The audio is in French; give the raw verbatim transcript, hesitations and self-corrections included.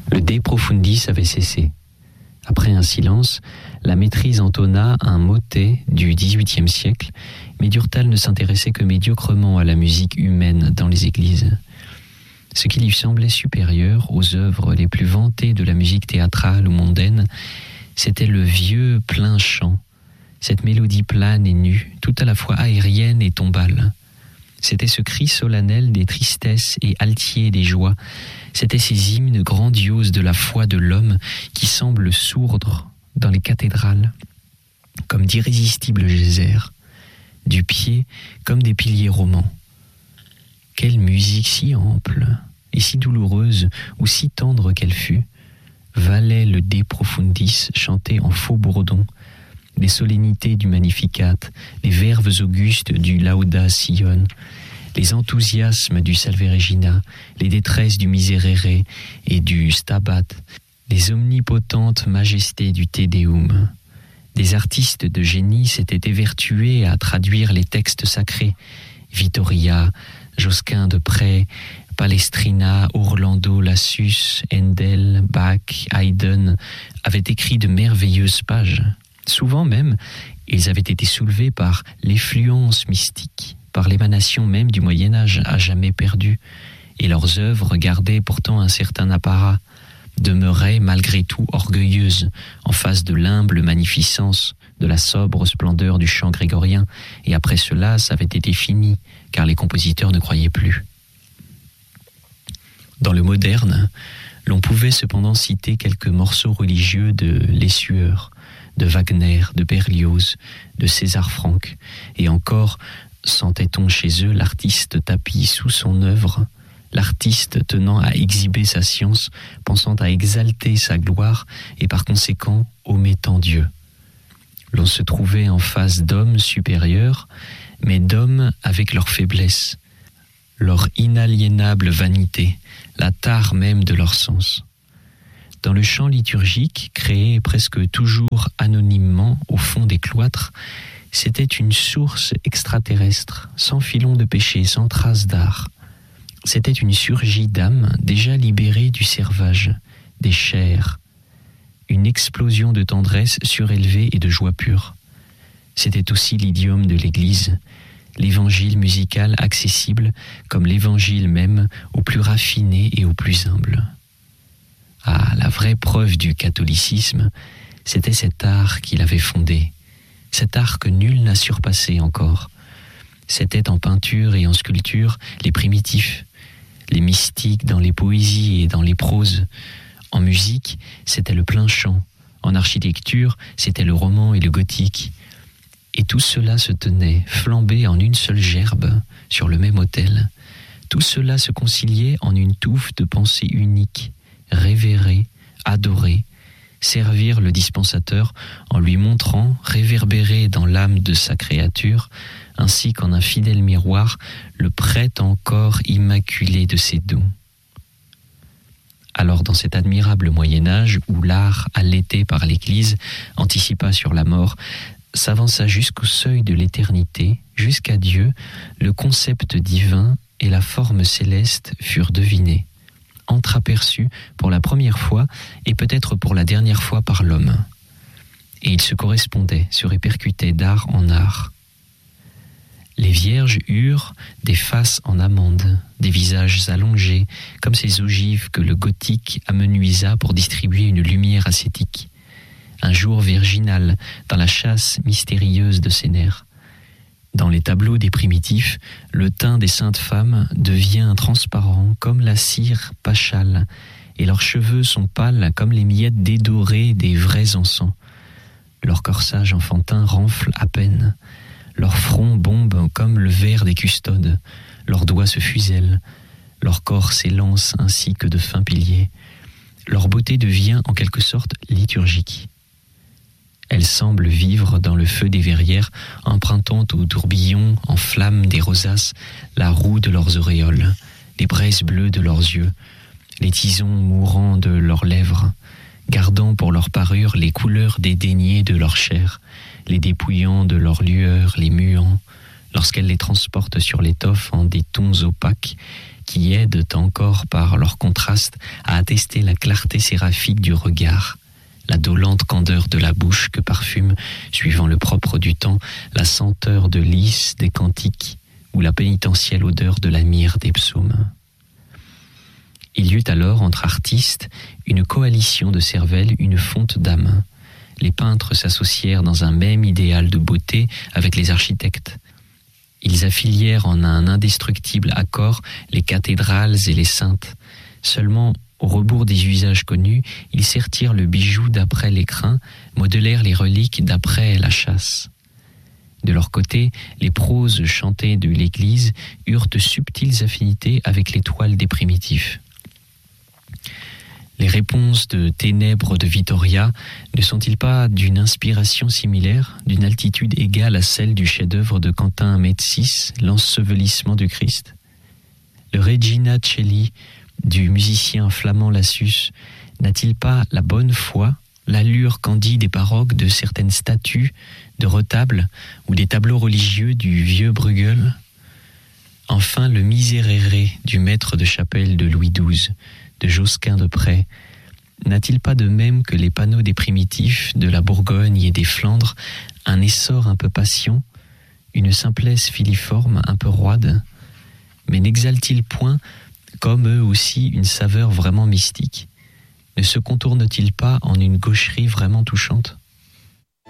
Le De Profundis avait cessé. Après un silence, la maîtrise entonna un motet du dix-huitième siècle, mais Durtal ne s'intéressait que médiocrement à la musique humaine dans les églises. Ce qui lui semblait supérieur aux œuvres les plus vantées de la musique théâtrale ou mondaine, c'était le vieux plein chant, cette mélodie plane et nue, tout à la fois aérienne et tombale. C'était ce cri solennel des tristesses et altier des joies. C'étaient ces hymnes grandioses de la foi de l'homme qui semblent sourdre dans les cathédrales, comme d'irrésistibles geysers, du pied comme des piliers romans. Quelle musique si ample et si douloureuse ou si tendre qu'elle fût, valait le De Profundis chanté en faux bourdon, les solennités du Magnificat, les verves augustes du Lauda Sion, les enthousiasmes du Salve Regina, les détresses du Miserere et du Stabat, les omnipotentes majestés du Te Deum. Des artistes de génie s'étaient évertués à traduire les textes sacrés. Vittoria, Josquin de Près, Palestrina, Orlando Lassus, Handel, Bach, Haydn avaient écrit de merveilleuses pages. Souvent même, ils avaient été soulevés par l'effluence mystique, par l'émanation même du Moyen-Âge à jamais perdu, et leurs œuvres gardaient pourtant un certain apparat, demeuraient malgré tout orgueilleuses en face de l'humble magnificence, de la sobre splendeur du chant grégorien, et après cela, ça avait été fini, car les compositeurs ne croyaient plus. Dans le moderne, l'on pouvait cependant citer quelques morceaux religieux de Lessueur, de Wagner, de Berlioz, de César Franck, et encore sentait-on chez eux l'artiste tapi sous son œuvre, l'artiste tenant à exhiber sa science, pensant à exalter sa gloire et par conséquent omettant Dieu. L'on se trouvait en face d'hommes supérieurs, mais d'hommes avec leur faiblesse, leur inaliénable vanité, la tare même de leur sens. Dans le chant liturgique, créé presque toujours anonymement au fond des cloîtres, c'était une source extraterrestre, sans filon de péché, sans trace d'art. C'était une surgie d'âme déjà libérée du servage, des chairs, une explosion de tendresse surélevée et de joie pure. C'était aussi l'idiome de l'Église, l'évangile musical accessible comme l'évangile même au plus raffiné et au plus humble. Ah, la vraie preuve du catholicisme, c'était cet art qu'il avait fondé, cet art que nul n'a surpassé encore. C'étaient en peinture et en sculpture les primitifs, les mystiques dans les poésies et dans les proses. En musique, c'était le plein chant. En architecture, c'était le roman et le gothique. Et tout cela se tenait, flambé en une seule gerbe, sur le même autel. Tout cela se conciliait en une touffe de pensée unique, révérer, adorer, servir le dispensateur en lui montrant, réverbérer dans l'âme de sa créature, ainsi qu'en un fidèle miroir, le prêt encore immaculé de ses dons. Alors dans cet admirable Moyen-Âge où l'art allaité par l'Église anticipa sur la mort, s'avança jusqu'au seuil de l'éternité, jusqu'à Dieu, le concept divin et la forme céleste furent devinés, entreaperçus pour la première fois et peut-être pour la dernière fois par l'homme. Et ils se correspondaient, se répercutaient d'art en art. Les vierges eurent des faces en amande, des visages allongés, comme ces ogives que le gothique amenuisa pour distribuer une lumière ascétique. Un jour virginal dans la chasse mystérieuse de ses nerfs. Dans les tableaux des primitifs, le teint des saintes femmes devient transparent comme la cire pachale, et leurs cheveux sont pâles comme les miettes dédorées des vrais encens. Leur corsage enfantin renfle à peine, leur front bombe comme le verre des custodes, leurs doigts se fusellent, leur corps s'élance ainsi que de fins piliers. Leur beauté devient en quelque sorte liturgique. Elles semblent vivre dans le feu des verrières, empruntant aux tourbillons en flammes des rosaces la roue de leurs auréoles, les braises bleues de leurs yeux, les tisons mourants de leurs lèvres, gardant pour leur parure les couleurs dédaignées de leur chair, les dépouillant de leur lueur, les muant, lorsqu'elles les transportent sur l'étoffe en des tons opaques, qui aident encore par leur contraste à attester la clarté séraphique du regard, la dolente candeur de la bouche que parfume, suivant le propre du temps, la senteur de lys des cantiques ou la pénitentielle odeur de la myrrhe des psaumes. Il y eut alors entre artistes une coalition de cervelles, une fonte d'âme. Les peintres s'associèrent dans un même idéal de beauté avec les architectes. Ils affilièrent en un indestructible accord les cathédrales et les saintes. Seulement, au rebours des usages connus, ils sertirent le bijou d'après l'écrin, modelèrent les reliques d'après la chasse. De leur côté, les proses chantées de l'Église eurent de subtiles affinités avec les toiles des primitifs. Les réponses de ténèbres de Vittoria ne sont-ils pas d'une inspiration similaire, d'une altitude égale à celle du chef-d'œuvre de Quentin Médicis, l'ensevelissement du Christ? Le Regina Coeli du musicien flamand Lassus n'a-t-il pas la bonne foi, l'allure candide et baroque de certaines statues, de retables ou des tableaux religieux du vieux Bruegel? Enfin, le Miserere du maître de chapelle de Louis douze, de Josquin de Près, n'a-t-il pas de même que les panneaux des primitifs, de la Bourgogne et des Flandres, un essor un peu patient, une simplesse filiforme un peu roide? Mais n'exalte-t-il point, comme eux aussi, une saveur vraiment mystique? Ne se contourne-t-il pas en une gaucherie vraiment touchante?